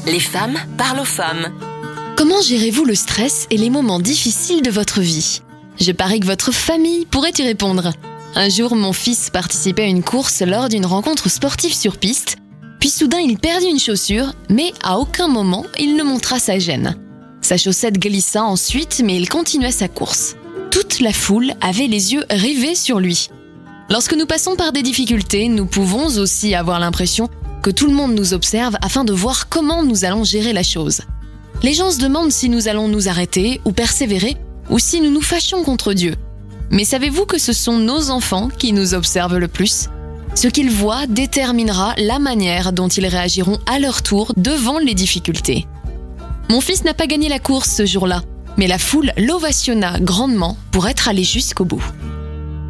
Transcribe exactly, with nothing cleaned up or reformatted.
Les femmes parlent aux femmes. Comment gérez-vous le stress et les moments difficiles de votre vie ? Je parie que votre famille pourrait y répondre. Un jour, mon fils participait à une course lors d'une rencontre sportive sur piste. Puis soudain, il perdit une chaussure, mais à aucun moment, il ne montra sa gêne. Sa chaussette glissa ensuite, mais il continua sa course. Toute la foule avait les yeux rivés sur lui. Lorsque nous passons par des difficultés, nous pouvons aussi avoir l'impression que tout le monde nous observe afin de voir comment nous allons gérer la chose. Les gens se demandent si nous allons nous arrêter ou persévérer, ou si nous nous fâchons contre Dieu. Mais savez-vous que ce sont nos enfants qui nous observent le plus ? Ce qu'ils voient déterminera la manière dont ils réagiront à leur tour devant les difficultés. Mon fils n'a pas gagné la course ce jour-là, mais la foule l'ovationna grandement pour être allé jusqu'au bout.